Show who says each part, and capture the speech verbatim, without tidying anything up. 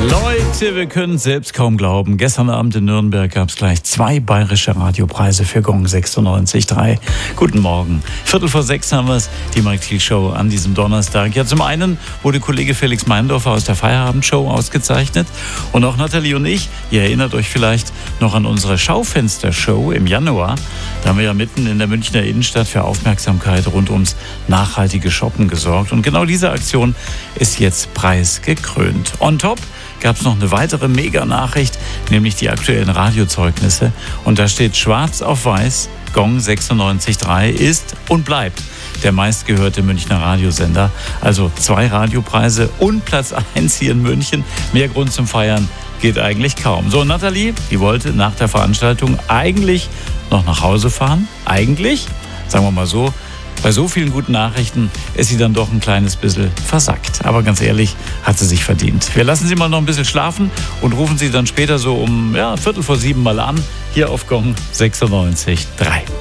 Speaker 1: Leute, wir können es selbst kaum glauben. Gestern Abend in Nürnberg gab es gleich zwei bayerische Radiopreise für Gong sechsundneunzig Komma drei. Guten Morgen. Viertel vor sechs haben wir es, die Mike Thiel Show an diesem Donnerstag. Ja, zum einen wurde Kollege Felix Meindorfer aus der Feierabendshow ausgezeichnet. Und auch Nathalie und ich, ihr erinnert euch vielleicht noch an unsere Schaufenstershow im Januar. Da haben wir ja mitten in der Münchner Innenstadt für Aufmerksamkeit rund ums nachhaltige Shoppen gesorgt. Und genau diese Aktion ist jetzt preisgekrönt. On top gab es noch eine weitere Mega-Nachricht, nämlich die aktuellen Radiozeugnisse. Und da steht schwarz auf weiß, Gong sechsundneunzig Komma drei ist und bleibt der meistgehörte Münchner Radiosender. Also zwei Radiopreise und Platz eins hier in München. Mehr Grund zum Feiern geht eigentlich kaum. So, Nathalie, die wollte nach der Veranstaltung eigentlich noch nach Hause fahren. Eigentlich, sagen wir mal so, bei so vielen guten Nachrichten ist sie dann doch ein kleines bisschen versackt. Aber ganz ehrlich, hat sie sich verdient. Wir lassen sie mal noch ein bisschen schlafen und rufen sie dann später so um ja, Viertel vor sieben mal an, hier auf Gong sechsundneunzig Komma drei.